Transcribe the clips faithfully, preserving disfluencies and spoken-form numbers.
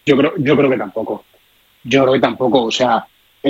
Yo creo, yo creo que tampoco. Yo creo que tampoco. O sea,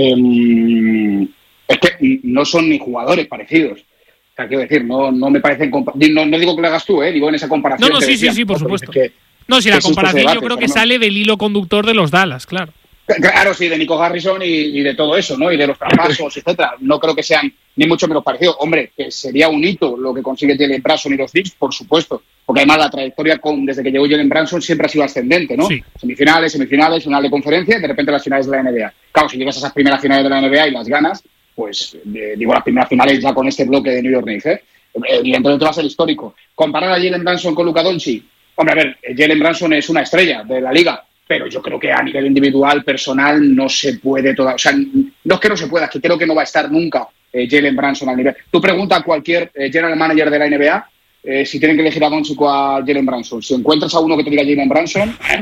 eh, es que no son ni jugadores parecidos. O sea, quiero decir, no, no me parecen... Compa- no, no digo que lo hagas tú, ¿eh? Digo en esa comparación. No, no, sí, decía, sí, sí, por ¿no? supuesto. Que, no, si la comparación debate, yo creo que no. sale del hilo conductor de los Dallas, claro. Claro, sí, de Nico Harrison y, y de todo eso, ¿no? Y de los traspasos, etcétera. No creo que sean ni mucho menos parecidos. Hombre, que sería un hito lo que consigue Jalen Brunson y los Knicks, por supuesto. Porque además la trayectoria con, desde que llegó Jalen Brunson siempre ha sido ascendente, ¿no? Sí. Semifinales, semifinales, final de conferencia y de repente las finales de la N B A. Claro, si llegas a esas primeras finales de la N B A y las ganas, pues eh, digo las primeras finales ya con este bloque de New York Knicks, ¿eh? Evidentemente va a ser histórico. Comparar a Jalen Brunson con Luka Doncic. Hombre, a ver, Jalen Brunson es una estrella de la liga, pero yo creo que a nivel individual, personal, no se puede toda, o sea, no es que no se pueda, es que creo que no va a estar nunca eh, Jalen Brunson al nivel. Tú pregunta a cualquier eh, general manager de la N B A eh, si tienen que elegir a Doncic o a Jalen Brunson. Si encuentras a uno que te diga Jalen Brunson, eh,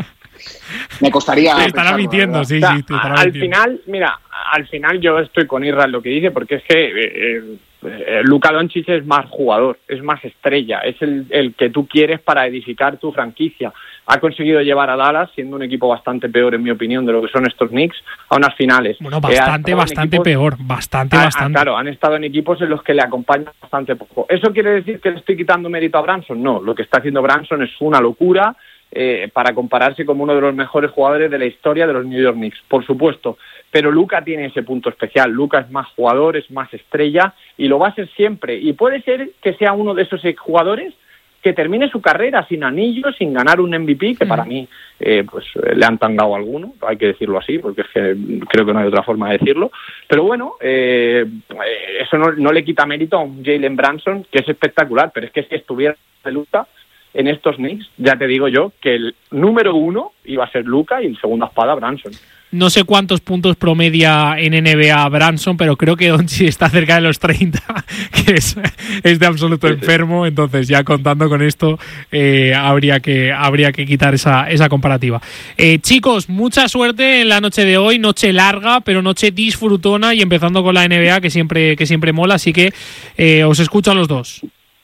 me costaría. Te estará mintiendo, sí, o sea, sí. Te estará al mintiendo. final, mira, al final yo estoy con Irra en lo que dice, porque es que eh, eh, Luka Doncic es más jugador, es más estrella, es el, el que tú quieres para edificar tu franquicia. Ha conseguido llevar a Dallas, siendo un equipo bastante peor, en mi opinión, de lo que son estos Knicks, a unas finales. Bueno, bastante, eh, bastante equipos, peor, bastante, ah, bastante. Claro, han estado en equipos en los que le acompañan bastante poco. ¿Eso quiere decir que le estoy quitando mérito a Brunson? No, lo que está haciendo Brunson es una locura eh, para compararse como uno de los mejores jugadores de la historia de los New York Knicks, por supuesto. Pero Luka tiene ese punto especial. Luka es más jugador, es más estrella y lo va a ser siempre. Y puede ser que sea uno de esos jugadores que termine su carrera sin anillo, sin ganar un M V P, que para mí eh, pues le han tangado alguno, hay que decirlo así, porque es que creo que no hay otra forma de decirlo. Pero bueno, eh, eso no, no le quita mérito a un Jalen Brunson, que es espectacular, pero es que si estuviera de Luka en estos Knicks, ya te digo yo que el número uno iba a ser Luka y el segundo espada Brunson. No sé cuántos puntos promedia en N B A Brunson, pero creo que Doncic está cerca de los treinta, que es, es de absoluto enfermo. Entonces, ya contando con esto, eh, habría que habría que quitar esa, esa comparativa. Eh, chicos, mucha suerte en la noche de hoy, noche larga, pero noche disfrutona y empezando con la N B A, que siempre, que siempre mola. Así que eh, os escucho a los dos.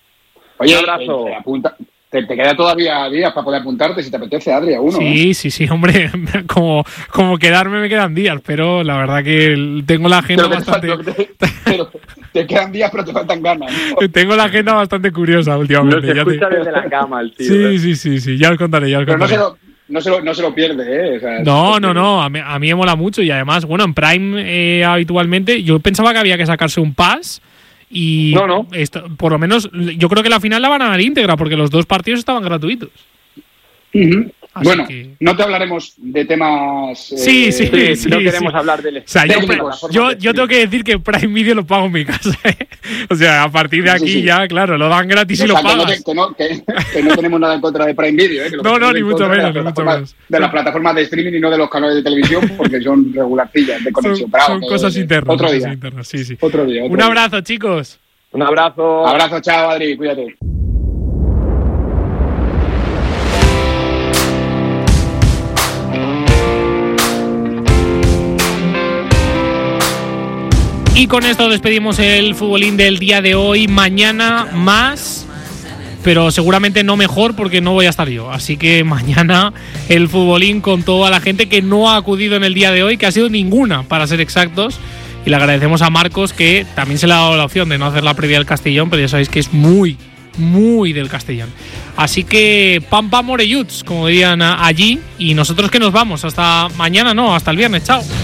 Oye, un abrazo. Eh, apunta. Te, te queda todavía días para poder apuntarte si te apetece, Adri, a uno. Sí, ¿eh? sí, sí, hombre, como, como quedarme me quedan días, pero la verdad que tengo la agenda Pero bastante... Te, te, pero te quedan días, pero te faltan ganas, ¿no? Tengo la agenda bastante curiosa últimamente. Nos ya escucha te... desde la cama el tío. Sí, ¿eh? sí, sí, sí, ya os contaré, ya os Pero no contaré. se, lo, no, se lo, no se lo pierde, ¿eh? O sea, No, no, no, a mí, a mí me mola mucho y además, bueno, en Prime eh, habitualmente yo pensaba que había que sacarse un pass y No, no. Esto, por lo menos yo creo que la final la van a dar íntegra porque los dos partidos estaban gratuitos. Uh-huh. Bueno, que... no te hablaremos de temas... Eh, Sí, sí, Sí, sí, no sí. queremos hablar del... O sea, yo, técnicos, yo, yo tengo que decir que Prime Video lo pago en mi casa, ¿eh? O sea, a partir de aquí Sí, sí, sí. ya, claro, lo dan gratis o y sea, lo que no, pagas. te- que, no, que, que no tenemos nada en contra de Prime Video, ¿eh? Que lo que No, no, tenemos ni en mucho contra de menos, las ni mucho plataformas- menos. De las plataformas de streaming y no de los canales de televisión, porque son regularcillas de conexión. Son, Bravo, son que- cosas internas. Otro cosas día. internas, sí, sí. Otro día. Otro Un día. abrazo, chicos. Un abrazo. Abrazo, chao, Adri, cuídate. Y con esto despedimos el futbolín del día de hoy. Mañana más, pero seguramente no mejor porque no voy a estar yo. Así que mañana el futbolín con toda la gente que no ha acudido en el día de hoy, que ha sido ninguna, para ser exactos. Y le agradecemos a Marcos, que también se le ha dado la opción de no hacer la previa del Castellón, pero ya sabéis que es muy, muy del Castellón. Así que pam pam orelluts, como dirían allí. Y nosotros que nos vamos hasta mañana, no, hasta el viernes. Chao.